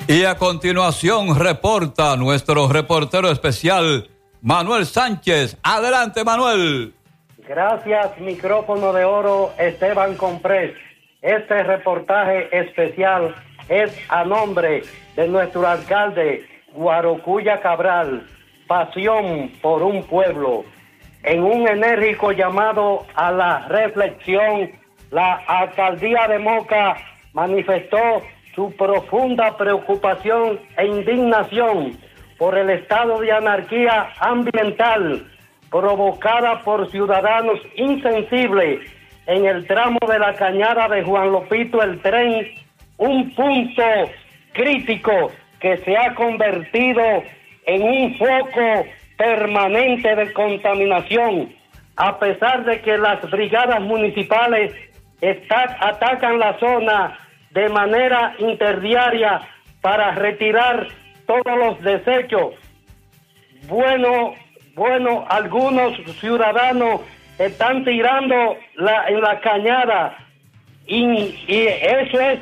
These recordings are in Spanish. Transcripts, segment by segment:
Y a continuación reporta nuestro reportero especial, Manuel Sánchez. Adelante, Manuel. Gracias, micrófono de oro, Esteban Comprés. Este reportaje especial es a nombre de nuestro alcalde Guarocuya Cabral, pasión por un pueblo. En un enérgico llamado a la reflexión, la alcaldía de Moca manifestó su profunda preocupación e indignación por el estado de anarquía ambiental provocada por ciudadanos insensibles en el tramo de la cañada de Juan Lopito el Tren, un punto crítico que se ha convertido en un foco permanente de contaminación, a pesar de que las brigadas municipales atacan la zona de manera interdiaria para retirar todos los desechos. Bueno, algunos ciudadanos están tirando en la cañada y eso es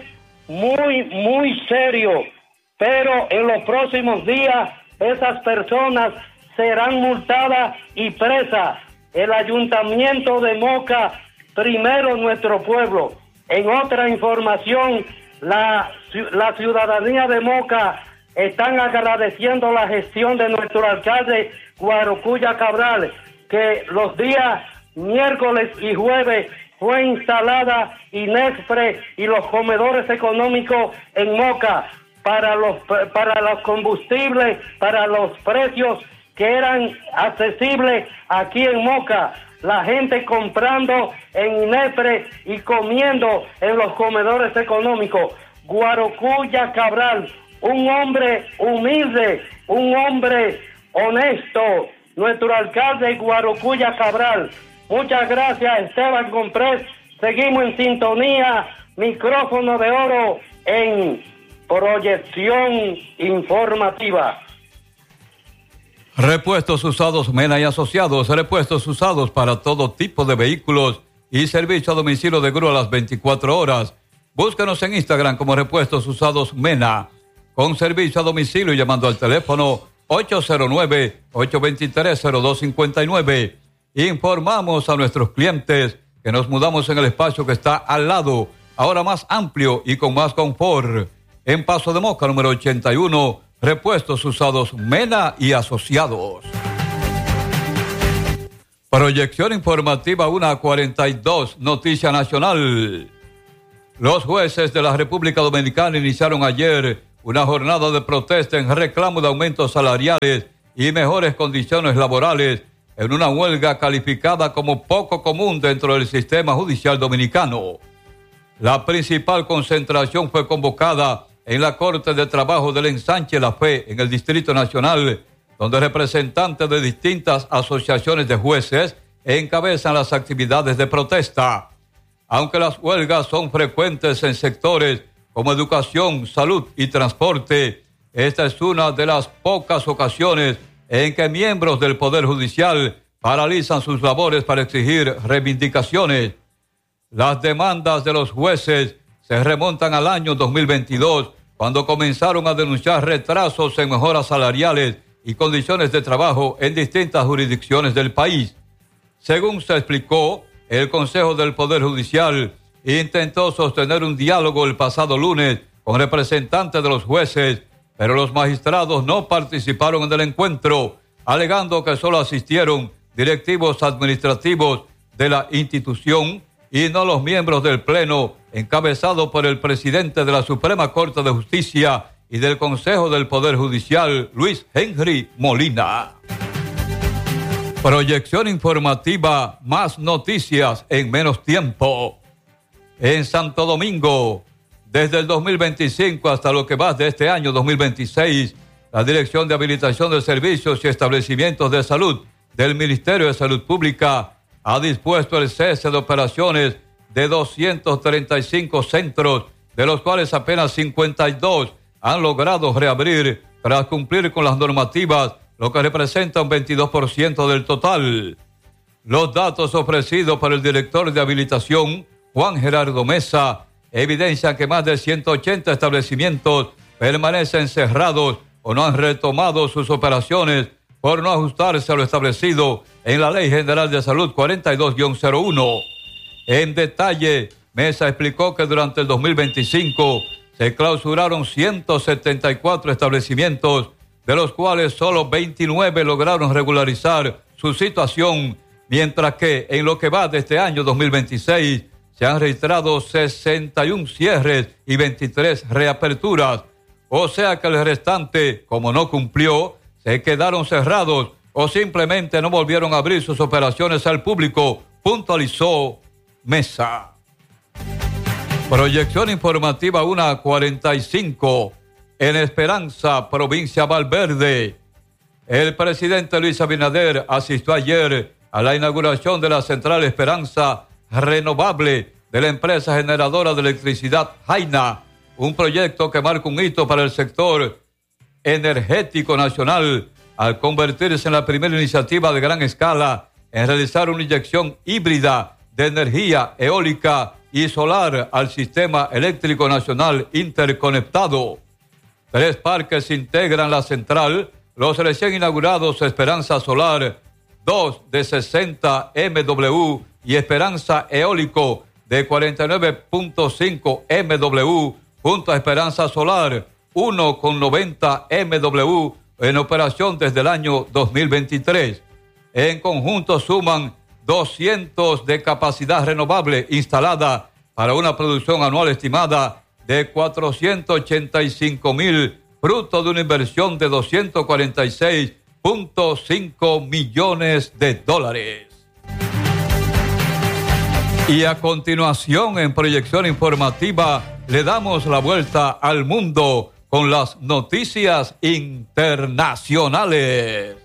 muy serio, pero en los próximos días esas personas serán multadas y presas. El ayuntamiento de Moca, primero nuestro pueblo. En otra información, la ciudadanía de Moca están agradeciendo la gestión de nuestro alcalde Guarocuya Cabral, que los días miércoles y jueves fue instalada Inexpre y los comedores económicos en Moca para los combustibles, para los precios que eran accesibles aquí en Moca. La gente comprando en Inexpre y comiendo en los comedores económicos. Guarocuya Cabral, un hombre humilde, un hombre honesto, nuestro alcalde Guarocuya Cabral. Muchas gracias, Esteban Comprés. Seguimos en sintonía, micrófono de oro en proyección informativa. Repuestos usados Mena y Asociados, repuestos usados para todo tipo de vehículos y servicio a domicilio de grúa a las 24 horas. Búscanos en Instagram como Repuestos Usados Mena, con servicio a domicilio llamando al teléfono 809-823-0259. Informamos a nuestros clientes que nos mudamos en el espacio que está al lado, ahora más amplio y con más confort. En Paso de Moca, número 81, Repuestos Usados Mena y Asociados. Proyección informativa 1:42, Noticia Nacional. Los jueces de la República Dominicana iniciaron ayer una jornada de protesta en reclamo de aumentos salariales y mejores condiciones laborales en una huelga calificada como poco común dentro del sistema judicial dominicano. La principal concentración fue convocada en la Corte de Trabajo del Ensanche La Fe, en el Distrito Nacional, donde representantes de distintas asociaciones de jueces encabezan las actividades de protesta. Aunque las huelgas son frecuentes en sectores como educación, salud y transporte, esta es una de las pocas ocasiones en que miembros del Poder Judicial paralizan sus labores para exigir reivindicaciones. Las demandas de los jueces se remontan al año 2022, cuando comenzaron a denunciar retrasos en mejoras salariales y condiciones de trabajo en distintas jurisdicciones del país. Según se explicó, el Consejo del Poder Judicial intentó sostener un diálogo el pasado lunes con representantes de los jueces, pero los magistrados no participaron en el encuentro, alegando que solo asistieron directivos administrativos de la institución y no los miembros del Pleno, encabezado por el presidente de la Suprema Corte de Justicia y del Consejo del Poder Judicial, Luis Henry Molina. Proyección informativa, más noticias en menos tiempo. En Santo Domingo, desde el 2025 hasta lo que va de este año 2026, la Dirección de Habilitación de Servicios y Establecimientos de Salud del Ministerio de Salud Pública ha dispuesto el cese de operaciones de 235 centros, de los cuales apenas 52 han logrado reabrir tras cumplir con las normativas, lo que representa un 22% del total. Los datos ofrecidos por el director de habilitación, Juan Gerardo Mesa, evidencian que más de 180 establecimientos permanecen cerrados o no han retomado sus operaciones por no ajustarse a lo establecido en la Ley General de Salud 42-01. En detalle, Mesa explicó que durante el 2025 se clausuraron 174 establecimientos, de los cuales solo 29 lograron regularizar su situación, mientras que en lo que va de este año 2026 se han registrado 61 cierres y 23 reaperturas. O sea que el restante, como no cumplió, se quedaron cerrados o simplemente no volvieron a abrir sus operaciones al público, puntualizó Mesa. Proyección informativa 1:45 en Esperanza, provincia Valverde. El presidente Luis Abinader asistió ayer a la inauguración de la central Esperanza Renovable de la empresa generadora de electricidad Jaina, un proyecto que marca un hito para el sector energético nacional al convertirse en la primera iniciativa de gran escala en realizar una inyección híbrida de energía eólica y solar al sistema eléctrico nacional interconectado. 3 parques integran la central, los recién inaugurados Esperanza Solar 2 de 60 MW y Esperanza Eólico de 49.5 MW, junto a Esperanza Solar 1 con 90 MW en operación desde el año 2023. En conjunto suman 200 de capacidad renovable instalada para una producción anual estimada de 485,000, fruto de una inversión de $246.5 millones. Y a continuación, en proyección informativa, le damos la vuelta al mundo con las noticias internacionales.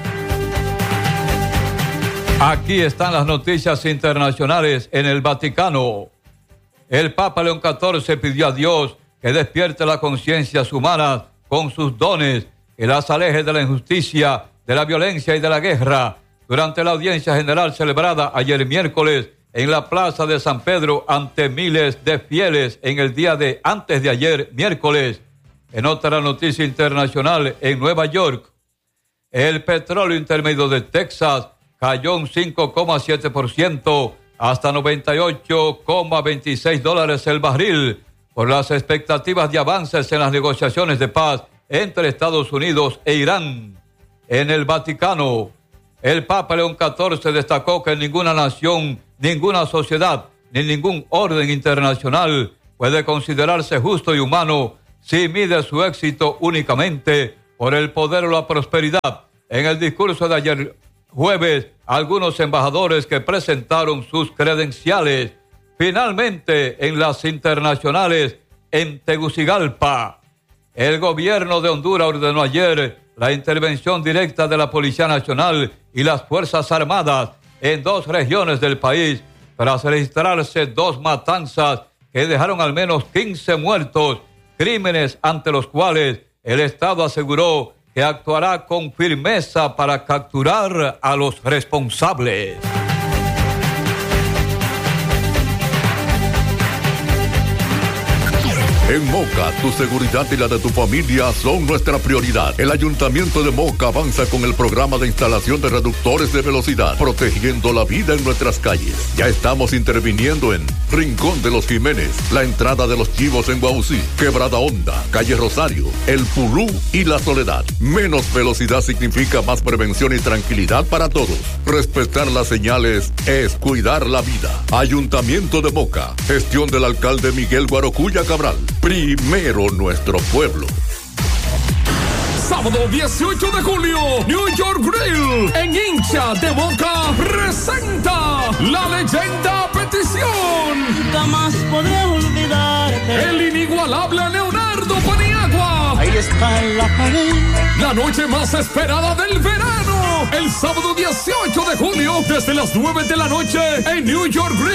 Aquí están las noticias internacionales en el Vaticano. El Papa León XIV pidió a Dios que despierte las conciencias humanas con sus dones, que las aleje de la injusticia, de la violencia y de la guerra. Durante la audiencia general celebrada ayer miércoles en la Plaza de San Pedro ante miles de fieles en el día de antes de ayer miércoles. En otra noticia internacional, en Nueva York, el petróleo intermedio de Texas cayó un 5,7% hasta $98,26 el barril por las expectativas de avances en las negociaciones de paz entre Estados Unidos e Irán. En el Vaticano, el Papa León XIV destacó que ninguna nación, ninguna sociedad, ni ningún orden internacional puede considerarse justo y humano si mide su éxito únicamente por el poder o la prosperidad. En el discurso de ayer jueves, algunos embajadores que presentaron sus credenciales. Finalmente, en las internacionales, en Tegucigalpa, el gobierno de Honduras ordenó ayer la intervención directa de la Policía Nacional y las Fuerzas Armadas en 2 regiones del país tras registrarse 2 matanzas que dejaron al menos 15 muertos, crímenes ante los cuales el Estado aseguró que actuará con firmeza para capturar a los responsables. En Moca, tu seguridad y la de tu familia son nuestra prioridad. El Ayuntamiento de Moca avanza con el programa de instalación de reductores de velocidad, protegiendo la vida en nuestras calles. Ya estamos interviniendo en Rincón de los Jiménez, la entrada de los Chivos en Guaucí, Quebrada Honda, Calle Rosario, El Pulú y La Soledad. Menos velocidad significa más prevención y tranquilidad para todos. Respetar las señales es cuidar la vida. Ayuntamiento de Moca, gestión del alcalde Miguel Guarocuya Cabral. Primero nuestro pueblo. Sábado 18 de julio, New York Grill, en Hincha de Moca, presenta la leyenda Petición. Jamás podré olvidarte. El inigualable Leonardo Paniagua. Ahí está en la pared. La noche más esperada del verano. El sábado 18 de julio, desde las 9 de la noche, en New York Grill.